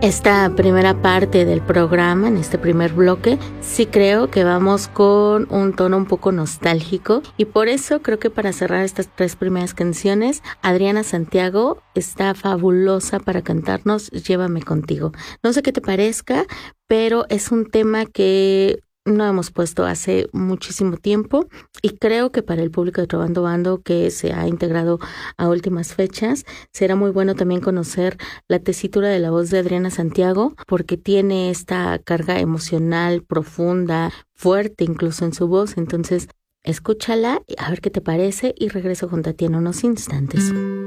Esta primera parte del programa, en este primer bloque, sí creo que vamos con un tono un poco nostálgico y por eso creo que para cerrar estas 3 primeras canciones, Adriana Santiago está fabulosa para cantarnos Llévame contigo. No sé qué te parezca, pero es un tema que no hemos puesto hace muchísimo tiempo y creo que para el público de Trovando Bando que se ha integrado a últimas fechas, será muy bueno también conocer la tesitura de la voz de Adriana Santiago porque tiene esta carga emocional profunda, fuerte incluso en su voz, entonces escúchala, a ver qué te parece y regreso junto a ti en unos instantes.